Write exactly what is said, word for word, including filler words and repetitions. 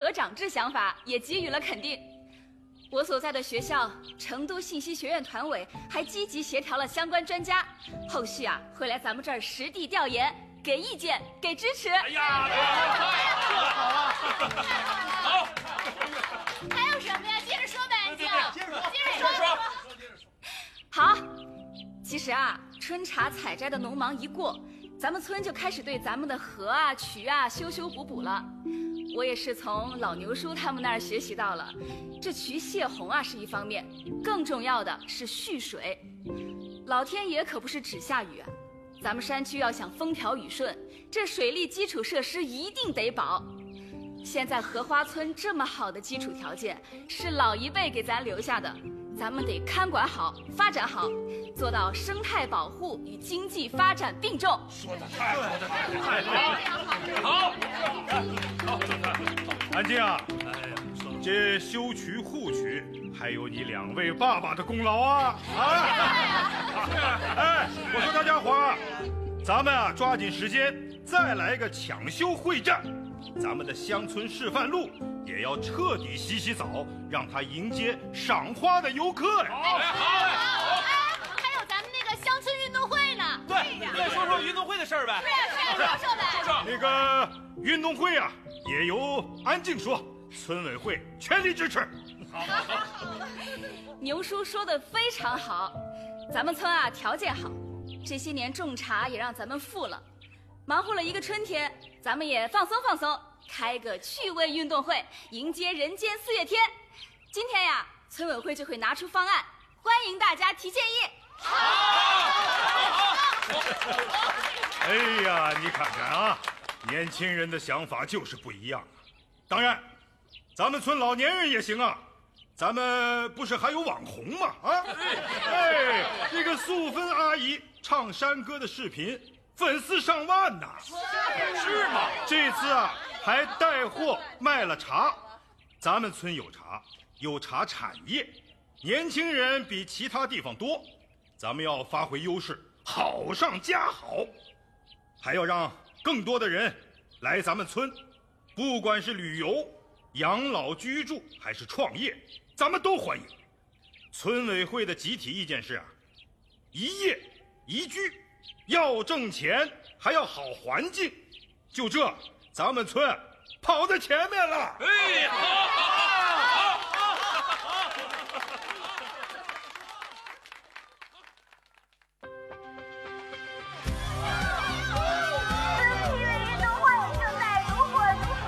合长制想法也给予了肯定。我所在的学校成都信息学院团委还积极协调了相关专家，后续啊会来咱们这儿实地调研，给意见，给支持。 哎呀，这好啊！好， 还有什么呀？接着说呗，安静。 接着说， 接着说。 好，其实啊，春茶采摘的农忙一过，咱们村就开始对咱们的河啊、渠啊修修补补了。我也是从老牛叔他们那儿学习到了，这渠泄洪啊是一方面，更重要的是蓄水。老天爷可不是只下雨啊，咱们山区要想风调雨顺，这水利基础设施一定得保。现在荷花村这么好的基础条件，是老一辈给咱留下的，咱们得看管好、发展好，做到生态保护与经济发展并重。 说的太好，说的太好，好，好， 安静啊！这修渠护渠还有你两位爸爸的功劳啊！啊！哎，我说大家伙儿，咱们啊抓紧时间再来个抢修会战，咱们的乡村示范路也要彻底洗洗澡，让它迎接赏花的游客呀！ 好，好， 还有咱们那个乡村运动会呢。 对，再说说运动会的事儿呗。 是啊，是啊，说说呗。 说说那个运动会啊，也由安静说，村委会全力支持。 好，好， 牛叔说的非常好，咱们村啊条件好，这些年种茶也让咱们富了，忙活了一个春天，咱们也放松放松，开个趣味运动会，迎接人间四月天。今天呀，村委会就会拿出方案，欢迎大家提建议。 好，好，好。 哎呀，你看看啊，年轻人的想法就是不一样啊。当然，咱们村老年人也行啊。咱们不是还有网红吗？啊，哎，那个素芬阿姨唱山歌的视频，粉丝上万呐。 是吗？ 这次啊，还带货卖了茶。咱们村有茶，有茶产业，年轻人比其他地方多，咱们要发挥优势，好上加好。还要让更多的人来咱们村，不管是旅游、养老居住还是创业，咱们都欢迎。村委会的集体意见是啊，一业一居，要挣钱还要好环境，就这，咱们村跑在前面了。 哎，好，好，